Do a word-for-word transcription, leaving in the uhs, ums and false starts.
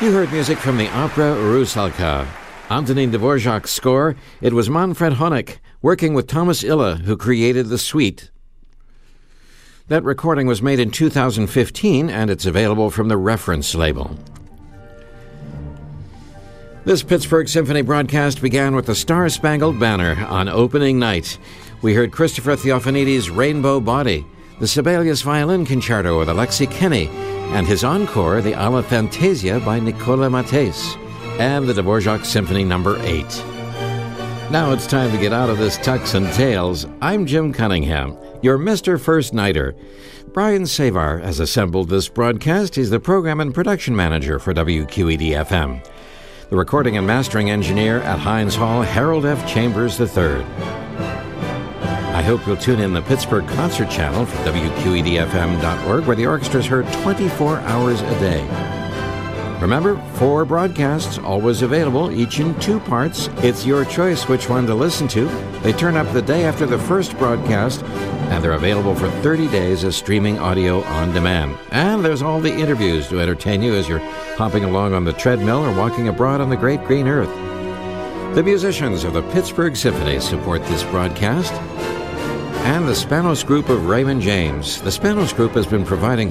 You heard music from the opera Rusalka. Antonin Dvorak's score, it was Manfred Honeck, working with Thomas Ille, who created the suite. That recording was made in two thousand fifteen, and it's available from the Reference label. This Pittsburgh Symphony broadcast began with the Star-Spangled Banner on opening night. We heard Christopher Theophanides' Rainbow Body, the Sibelius Violin Concerto with Alexei Kenny, and his encore, the Alla Fantasia by Nicola Mattès, and the Dvorak Symphony Number eight. Now it's time to get out of this tux and tails. I'm Jim Cunningham, your Mister First Nighter. Brian Savar has assembled this broadcast. He's the program and production manager for W Q E D F M. The recording and mastering engineer at Heinz Hall, Harold F. Chambers the third. I hope you'll tune in the Pittsburgh Concert Channel for W Q E D F M dot org, where the orchestra is heard twenty-four hours a day. Remember, four broadcasts, always available, each in two parts. It's your choice which one to listen to. They turn up the day after the first broadcast, and they're available for thirty days as streaming audio on demand. And there's all the interviews to entertain you as you're hopping along on the treadmill or walking abroad on the great green earth. The musicians of the Pittsburgh Symphony support this broadcast, and the Spanos Group of Raymond James. The Spanos Group has been providing